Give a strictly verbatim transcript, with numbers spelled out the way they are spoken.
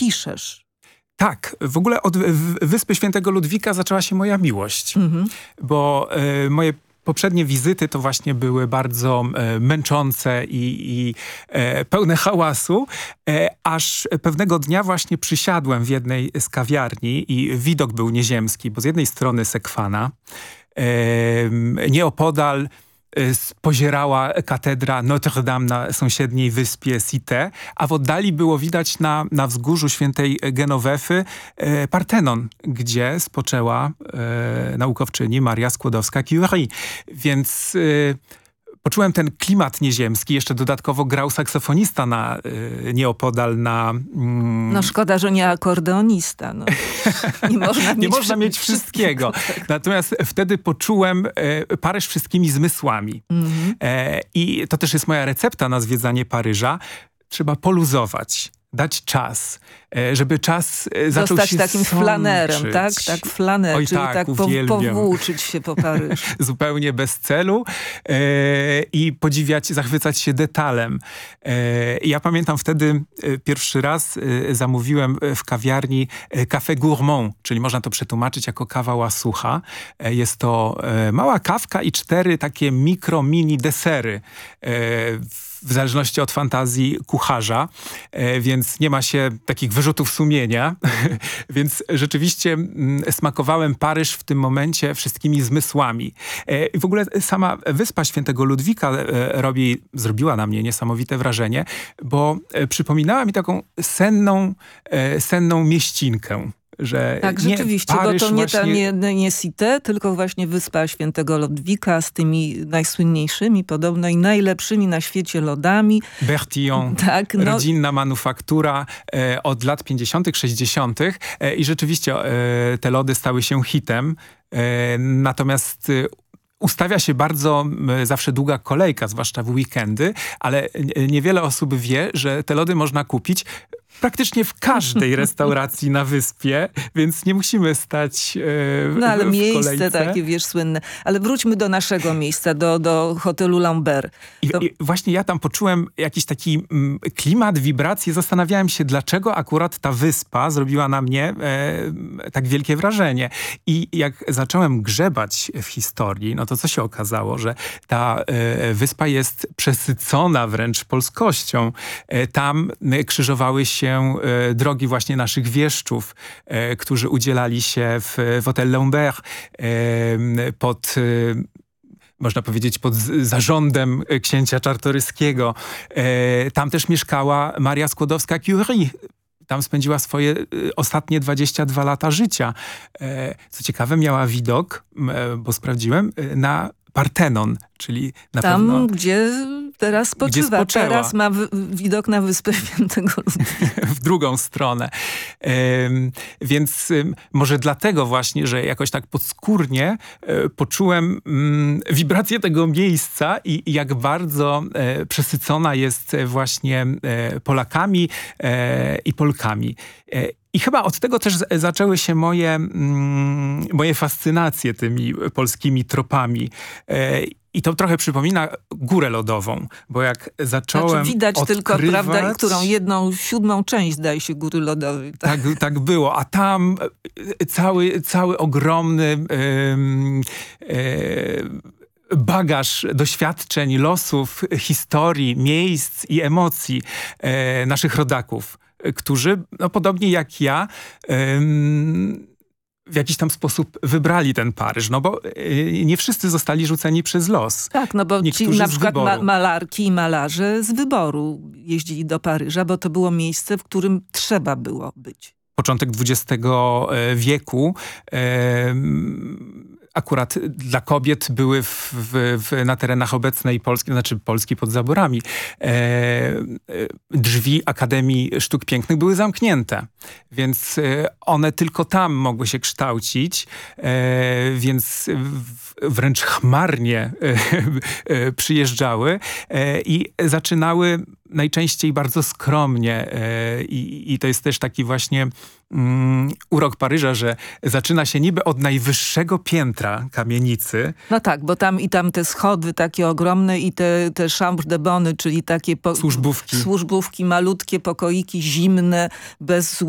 piszesz. Tak, w ogóle od Wyspy Świętego Ludwika zaczęła się moja miłość, mhm. bo y, moje poprzednie wizyty to właśnie były bardzo e, męczące i, i e, pełne hałasu, e, aż pewnego dnia właśnie przysiadłem w jednej z kawiarni i widok był nieziemski, bo z jednej strony Sekwana, e, nieopodal pozierała katedra Notre Dame na sąsiedniej wyspie Cité, a w oddali było widać na, na wzgórzu świętej Genowefy e, Partenon, gdzie spoczęła e, naukowczyni Maria Skłodowska-Curie. Więc e, poczułem ten klimat nieziemski. Jeszcze dodatkowo grał saksofonista na, y, nieopodal na... Mm... No szkoda, że nie akordeonista. No. Nie można mieć, nie można mieć wszystkiego. Tak. Natomiast wtedy poczułem e, Paryż wszystkimi zmysłami. Mm-hmm. E, I to też jest moja recepta na zwiedzanie Paryża. Trzeba poluzować. Dać czas, żeby czas zaczął Zostać się takim sączyć. flanerem, tak? Tak, flaner, Oj, czyli tak, tak po, powłóczyć się po Paryżu. Zupełnie bez celu e, i podziwiać, zachwycać się detalem. E, ja pamiętam wtedy e, pierwszy raz e, zamówiłem w kawiarni e, café gourmand, czyli można to przetłumaczyć jako kawa łasucha. E, jest to e, mała kawka i cztery takie mikro, mini desery e, w zależności od fantazji kucharza, e, więc nie ma się takich wyrzutów sumienia. Więc rzeczywiście mm, smakowałem Paryż w tym momencie wszystkimi zmysłami. E, I w ogóle sama Wyspa Świętego Ludwika e, robi, zrobiła na mnie niesamowite wrażenie, bo e, przypominała mi taką senną, e, senną mieścinkę. Że tak, nie, rzeczywiście, Paryż bo to nie, ta, właśnie... nie, nie Cité, tylko właśnie Wyspa Świętego Ludwika z tymi najsłynniejszymi, podobno i najlepszymi na świecie lodami. Bertillon, tak, no. rodzinna manufaktura e, od lat pięćdziesiątych, sześćdziesiątych e, i rzeczywiście e, te lody stały się hitem. E, natomiast e, ustawia się bardzo e, zawsze długa kolejka, zwłaszcza w weekendy, ale e, niewiele osób wie, że te lody można kupić praktycznie w każdej restauracji na wyspie, więc nie musimy stać e, No ale w miejsce kolejce. takie, wiesz, słynne. Ale wróćmy do naszego miejsca, do, do hotelu Lambert. To... I, I właśnie ja tam poczułem jakiś taki mm, klimat, wibracje. Zastanawiałem się, dlaczego akurat ta wyspa zrobiła na mnie e, tak wielkie wrażenie. I jak zacząłem grzebać w historii, no to co się okazało, że ta e, wyspa jest przesycona wręcz polskością. E, tam e, krzyżowały się e, drogi właśnie naszych wieszczów, e, którzy udzielali się w, w Hotel Lambert e, pod... E, można powiedzieć pod zarządem księcia Czartoryskiego. E, tam też mieszkała Maria Skłodowska-Curie. Tam spędziła swoje e, ostatnie dwadzieścia dwa lata życia. E, co ciekawe, miała widok, e, bo sprawdziłem, e, na Partenon, czyli na tam, pewno... gdzie teraz spoczywa. Gdzie spoczęła. Teraz ma w, widok na Wyspę Świętego Ludwika. W drugą stronę. Ym, więc ym, może dlatego właśnie, że jakoś tak podskórnie y, poczułem y, wibrację tego miejsca i, i jak bardzo y, przesycona jest właśnie y, Polakami y, i Polkami. Y, I chyba od tego też zaczęły się moje, mm, moje fascynacje tymi polskimi tropami. E, I to trochę przypomina górę lodową, bo jak zacząłem znaczy widać odkrywać... tylko, prawda, którą jedną siódmą część zdaje się góry lodowej. Tak, tak, tak było. A tam cały, cały ogromny... Yy, yy, bagaż doświadczeń, losów, historii, miejsc i emocji e, naszych rodaków, którzy, no, podobnie jak ja, ym, w jakiś tam sposób wybrali ten Paryż, no bo y, nie wszyscy zostali rzuceni przez los. Tak, no bo Niektórzy ci na przykład ma wyboru. malarki i malarze z wyboru jeździli do Paryża, bo to było miejsce, w którym trzeba było być. Początek dwudziestego wieku y, akurat dla kobiet były w, w, w, na terenach obecnej Polski, znaczy Polski pod zaborami, e, e, drzwi Akademii Sztuk Pięknych były zamknięte, więc e, one tylko tam mogły się kształcić, e, więc w, wręcz chmarnie e, e, przyjeżdżały e, i zaczynały najczęściej bardzo skromnie e, i, i to jest też taki właśnie mm, urok Paryża, że zaczyna się niby od najwyższego piętra kamienicy. No tak, bo tam i tam te schody takie ogromne i te, te chambre de bonne, czyli takie po, służbówki. służbówki, malutkie pokoiki zimne, bez